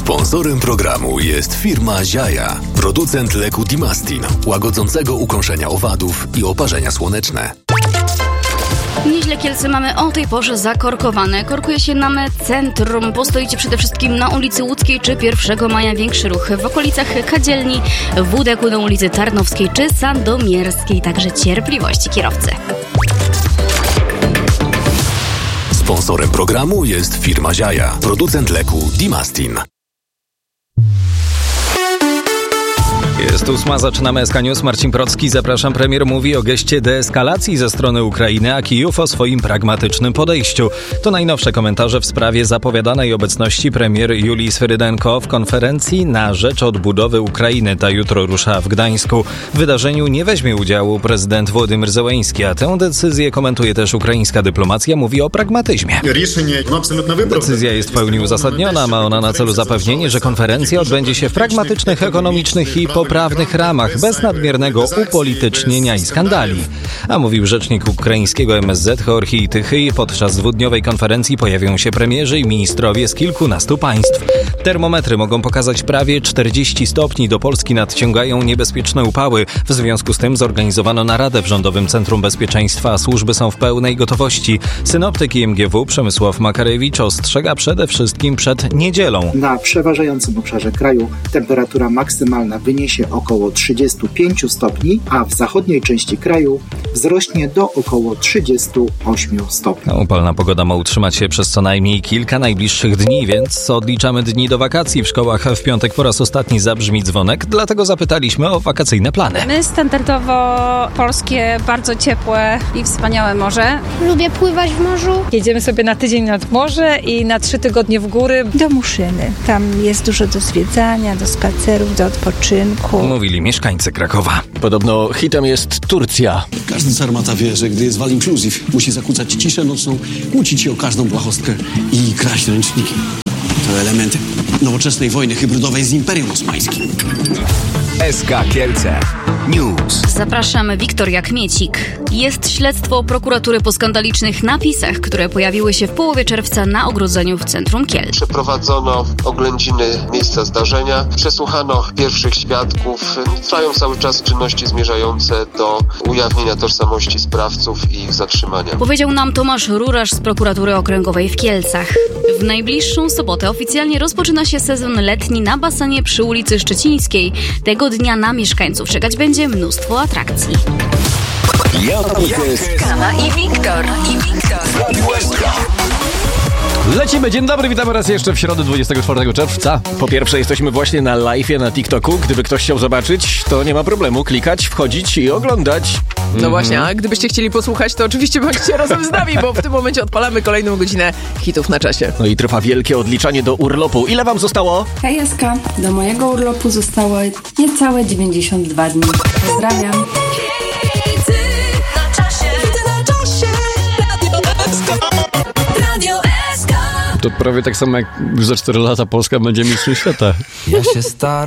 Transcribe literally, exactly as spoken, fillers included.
Sponsorem programu jest firma Ziaja, producent leku Dimastin, łagodzącego ukąszenia owadów i oparzenia słoneczne. Nieźle Kielce mamy o tej porze zakorkowane. Korkuje się nam centrum. Postoicie przede wszystkim na ulicy Łódzkiej czy pierwszego maja większy ruch. W okolicach Kadzielni, Wódeku na ulicy Tarnowskiej czy Sandomierskiej. Także cierpliwości kierowcy. Sponsorem programu jest firma Ziaja, producent leku Dimastin. Jest ósma, zaczynamy S K News. Marcin Procki, zapraszam. Premier mówi o geście deeskalacji ze strony Ukrainy, a Kijów o swoim pragmatycznym podejściu. To najnowsze komentarze w sprawie zapowiadanej obecności premier Julii Swyrydenko w konferencji na rzecz odbudowy Ukrainy. Ta jutro rusza w Gdańsku. W wydarzeniu nie weźmie udziału prezydent Władimir Zełenski, a tę decyzję komentuje też ukraińska dyplomacja. Mówi o pragmatyzmie. Decyzja jest w pełni uzasadniona. Ma ona na celu zapewnienie, że konferencja odbędzie się w pragmatycznych, ekonomicznych i poprawnych ramach, bez nadmiernego upolitycznienia i skandali. A mówił rzecznik ukraińskiego M S Z Georgij Tychyj. Podczas dwudniowej konferencji pojawią się premierzy i ministrowie z kilkunastu państw. Termometry mogą pokazać prawie czterdzieści stopni. Do Polski nadciągają niebezpieczne upały. W związku z tym zorganizowano naradę w Rządowym Centrum Bezpieczeństwa, a służby są w pełnej gotowości. Synoptyk I M G W Przemysław Makarewicz ostrzega przede wszystkim przed niedzielą. Na przeważającym obszarze kraju temperatura maksymalna wyniesie około trzydzieści pięć stopni, a w zachodniej części kraju wzrośnie do około trzydzieści osiem stopni. Upalna pogoda ma utrzymać się przez co najmniej kilka najbliższych dni, więc odliczamy dni do wakacji. W szkołach w piątek po raz ostatni zabrzmi dzwonek, dlatego zapytaliśmy o wakacyjne plany. My standardowo polskie, bardzo ciepłe i wspaniałe morze. Lubię pływać w morzu. Jedziemy sobie na tydzień nad morze i na trzy tygodnie w góry. Do Muszyny. Tam jest dużo do zwiedzania, do spacerów, do odpoczynku. Mówili mieszkańcy Krakowa. Podobno hitem jest Turcja. Każdy sarmata wie, że gdy jest all inclusive, musi zakłócać ciszę nocną, kłócić się o każdą błahostkę i kraść ręczniki. To elementy nowoczesnej wojny hybrydowej z Imperium Osmańskim. S K Kielce News. Zapraszamy, Wiktoria Kmiecik. Jest śledztwo prokuratury po skandalicznych napisach, które pojawiły się w połowie czerwca na ogrodzeniu w centrum Kielc. Przeprowadzono oględziny miejsca zdarzenia, przesłuchano pierwszych świadków. Trwają cały czas czynności zmierzające do ujawnienia tożsamości sprawców i ich zatrzymania. Powiedział nam Tomasz Rurasz z prokuratury okręgowej w Kielcach. W najbliższą sobotę oficjalnie rozpoczyna się sezon letni na basenie przy ulicy Szczecińskiej. Tego dnia na mieszkańców czekać będzie mnóstwo atrakcji. Kana i Wiktor. I Wiktor. Lecimy, dzień dobry, witamy raz jeszcze w środę dwudziestego czwartego czerwca. Po pierwsze jesteśmy właśnie na live'ie na TikToku. Gdyby ktoś chciał zobaczyć, to nie ma problemu. Klikać, wchodzić i oglądać. No mm-hmm. właśnie, a gdybyście chcieli posłuchać, to oczywiście bądźcie razem z nami, bo w tym momencie odpalamy kolejną godzinę hitów na czasie. No i trwa wielkie odliczanie do urlopu. Ile wam zostało? Hej S K, do mojego urlopu zostało niecałe dziewięćdziesiąt dwa dni. Pozdrawiam. To prawie tak samo jak już za cztery lata Polska będzie mistrzem świata. Ja się staram.